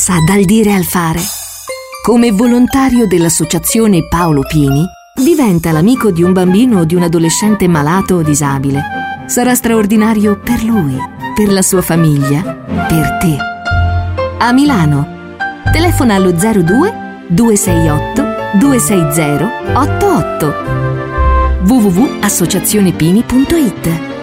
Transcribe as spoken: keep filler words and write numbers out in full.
passa dal dire al fare. Come volontario dell'associazione Paolo Pini, diventa l'amico di un bambino o di un adolescente malato o disabile. Sarà straordinario per lui, per la sua famiglia, per te. A Milano. Telefona allo zero due due sei otto due sei zero otto otto. w w w punto associazione pini punto it.